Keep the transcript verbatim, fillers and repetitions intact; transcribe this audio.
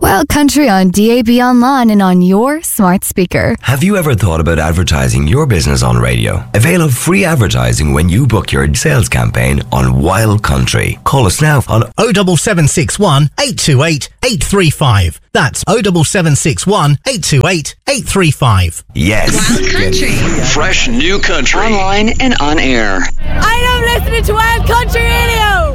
Wild Country on D A B Online and on your smart speaker. Have you ever thought about advertising your business on radio? Avail of free advertising when you book your sales campaign on Wild Country. Call us now on oh seven seven six one, eight two eight, eight three five. That's oh seven seven six one, eight two eight, eight three five. Yes. Wild Country. Fresh new country. Online and on air. I am listening to Wild Country Radio.